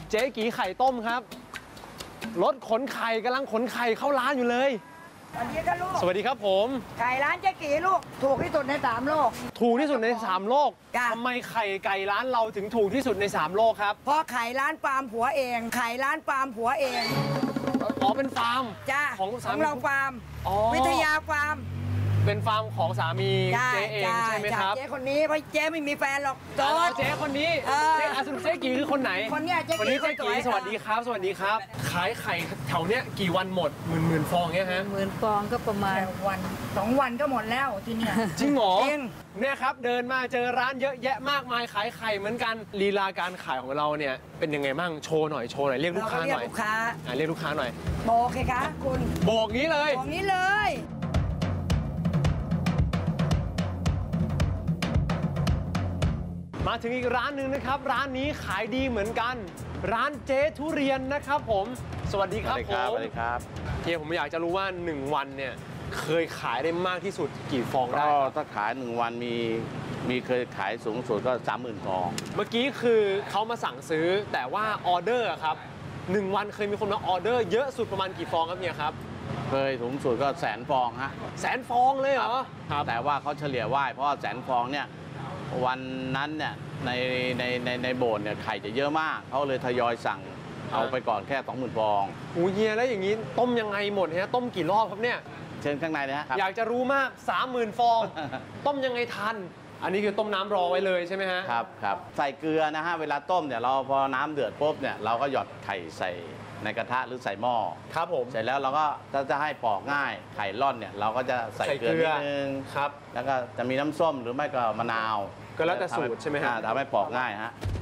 เจ๊กีไข่ต้มครับรถขนไข่กำลังขนไข่เข้าร้านอยู่เลยสวัสดีครับลูกสวัสดีครับผมไข่ร้านเจ๊กีลูกถูกที่สุดใน3 โลกถูกที่สุดใน3 โลกทำไมไข่ไก่ร้านเราถึงถูกที่สุดใน3 โลกครับเพราะไข่ร้านฟาร์มผัวเองไข่ร้านฟาร์มผัวเองอ๋อเป็นฟาร์มจ้าของเราฟาร์มวิทยาฟาร์มเป็นฟาร์มของสามีเจ๊เองใช่ไหมครับเจ๊คนนี้เพราะเจ๊ไม่มีแฟนหรอกเจ๊คนนี้เจ๊สรุปเจ๊กีคือคนไหนคนนี้เจ๊กีสวัสดีครับสวัสดีครับขายไข่แถวเนี้ยกี่วันหมดหมื่นฟองเนี้ยฮะ 10,000 ฟองก็ประมาณวัน2 วันก็หมดแล้วที่เนี่ยจริงเหรอจริงเนี่ยครับเดินมาเจอร้านเยอะแยะมากมายขายไข่เหมือนกันลีลาการขายของเราเนี่ยเป็นยังไงบ้างโชว์หน่อยเรียกลูกค้าหน่อยเรียกลูกค้าหน่อยโบกเลยคะคุณโบกนี้เลยโบกนี้เลยมาถึงอีกร้านหนึ่งนะครับร้านนี้ขายดีเหมือนกันร้านเจ๊ทุเรียนนะครับผมสวัสดีครับผมสวัสดีครับเฮียผมอยากจะรู้ว่า1 วันเนี่ยเคยขายได้มากที่สุดกี่ฟองได้ถ้าขาย1 วันมีเคยขายสูงสุดก็ 30,000 ฟองเมื่อกี้คือเขามาสั่งซื้อแต่ว่าออเดอร์ครับ1 วันเคยมีคนมาออเดอร์เยอะสุดประมาณกี่ฟองครับเนี่ยครับเคยสูงสุดก็100,000 ฟองฮะ 100,000 ฟองเลยเหรอครับแต่ว่าเขาเฉลี่ยว่ายเพราะ100,000 ฟองเนี่ยวันนั้นเนี่ยในโบสถ์เนี่ยไข่จะเยอะมากเขาเลยทยอยสั่งเอาไปก่อนแค่ 20,000 ฟองโอ้เฮียแล้วอย่างนี้ต้มยังไงหมดฮะต้มกี่รอบครับเนี่ยเชิญข้างในนะฮะอยากจะรู้มาก 30,000 ฟองต้มยังไงทันอันนี้คือต้มน้ำรอไว้เลยใช่ไหมฮะครับใส่เกลือนะฮะเวลาต้มเนี่ยเราพอน้ำเดือดปุ๊บเนี่ยเราก็หยอดไข่ใส่ในกระทะหรือใส่หม้อครับผมเสร็จแล้วเราก็จะให้ปอกง่ายไข่ร่อนเนี่ยเราก็จะใส่เกลือนิดนึงครับแล้วก็จะมีน้ำส้มหรือไม่ก็มะนาวก็แล้วแต่สูตรใช่ไหมฮะทำให้ปอกง่ายฮะ